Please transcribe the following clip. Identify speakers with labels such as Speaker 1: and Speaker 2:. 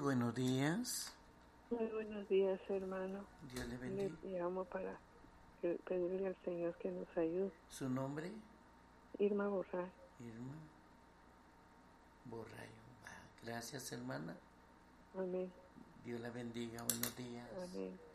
Speaker 1: buenos días.
Speaker 2: Muy buenos días, hermano.
Speaker 1: Dios le bendiga.
Speaker 2: Le llamo para pedirle al Señor que nos ayude.
Speaker 1: ¿Su nombre?
Speaker 2: Irma Borray.
Speaker 1: Irma Borrayo. Gracias, hermana.
Speaker 2: Amén.
Speaker 1: Dios la bendiga. Buenos días.
Speaker 2: Amén.